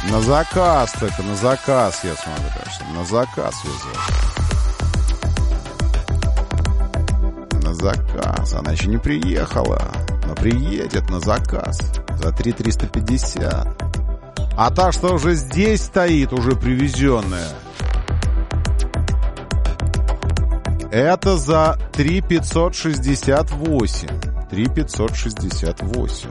На заказ, только на заказ, я смотрю, что на заказ везет. На заказ. Она еще не приехала, но приедет на заказ за 3,350. А та, что уже здесь стоит, уже привезенная, это за 3,568. 3,568.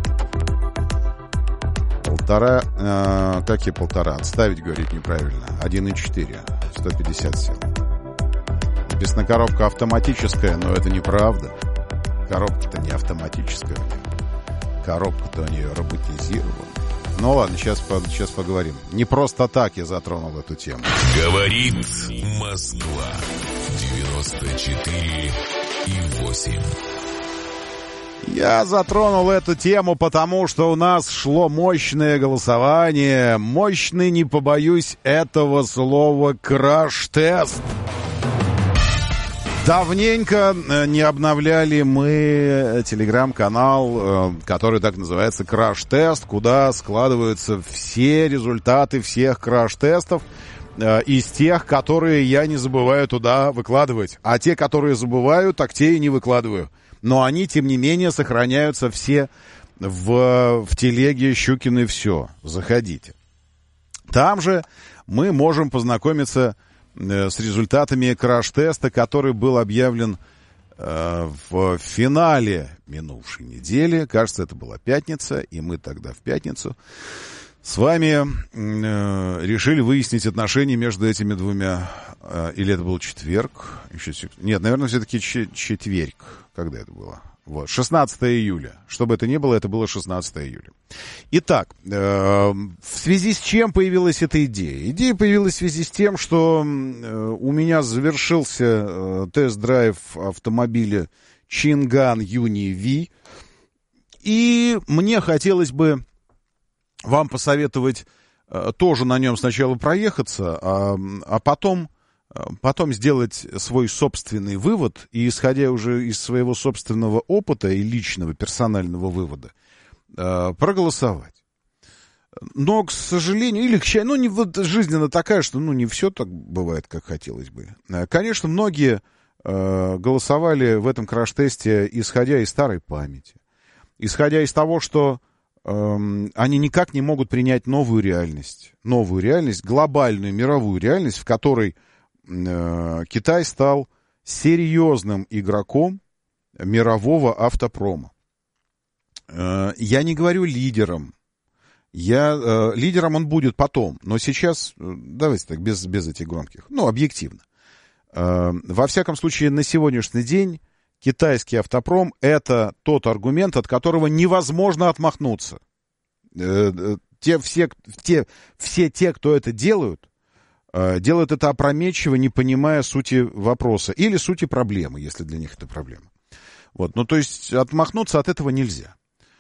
Полтора, какие полтора? Отставить, говорит, неправильно. 1,4. 150 сил. Написано, коробка автоматическая, но это неправда. Коробка-то не автоматическая. Коробка-то у нее роботизирована. Ну ладно, сейчас поговорим. Не просто так я затронул эту тему. Говорит Москва. 94,8. Я затронул эту тему, потому что у нас шло мощное голосование. Мощный, не побоюсь этого слова, краш-тест. Давненько не обновляли мы телеграм-канал, который так называется «Краш-тест», куда складываются все результаты всех краш-тестов из тех, которые я не забываю туда выкладывать. А те, которые забываю, так те и не выкладываю. Но они, тем не менее, сохраняются все в телеге «Щукины все». Заходите. Там же мы можем познакомиться с результатами краш-теста, который был объявлен в финале минувшей недели. Кажется, это была пятница, и мы тогда в пятницу с вами решили выяснить отношения между этими двумя. Или это был четверг? Нет, наверное, все-таки четверг. Когда это было? Вот, 16 июля. Что бы это ни было, это было 16 июля. Итак, в связи с чем появилась эта идея? Идея появилась в связи с тем, что у меня завершился тест-драйв автомобиля Чинган Юни V. И мне хотелось бы вам посоветовать тоже на нем сначала проехаться, а потом сделать свой собственный вывод и, исходя уже из своего собственного опыта и личного персонального вывода, проголосовать. Но, к сожалению, или к счастью, вот жизнь она такая, что не все так бывает, как хотелось бы. Конечно, многие голосовали в этом краш-тесте, исходя из старой памяти, исходя из того, что они никак не могут принять новую реальность, глобальную мировую реальность, в которой Китай стал серьезным игроком мирового автопрома. Я не говорю лидером. Лидером он будет потом. Но сейчас, давайте так, без этих громких. Объективно. Во всяком случае, на сегодняшний день китайский автопром — это тот аргумент, от которого невозможно отмахнуться. Все те, кто это делают это опрометчиво, не понимая сути вопроса или сути проблемы, если для них это проблема. Вот. То есть отмахнуться от этого нельзя.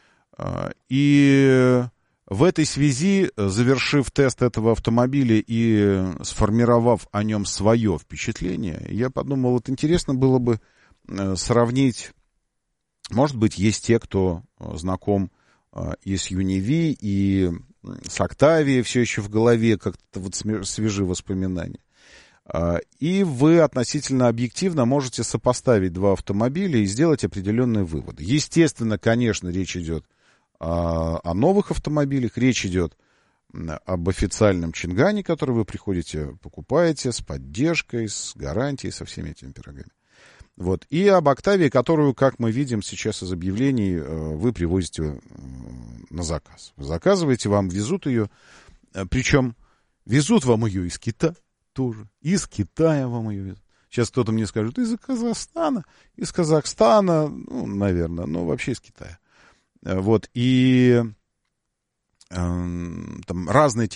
И в этой связи, завершив тест этого автомобиля и сформировав о нем свое впечатление, я подумал, вот интересно было бы сравнить. Может быть, есть те, кто знаком и с Юни V, и с Октавией все еще в голове, как-то вот свежи воспоминания. И вы относительно объективно можете сопоставить два автомобиля и сделать определенные выводы. Естественно, конечно, речь идет о новых автомобилях, речь идет об официальном Чингане, который вы приходите, покупаете с поддержкой, с гарантией, со всеми этими пирогами. Вот. И об Октавии, которую, как мы видим сейчас из объявлений, вы привозите на заказ. Вы заказываете, вам везут ее, причем везут вам ее из Китая тоже. Из Китая вам ее везут. Сейчас кто-то мне скажет, из Казахстана, из Казахстана, наверное, но вообще из Китая. Вот. И там разные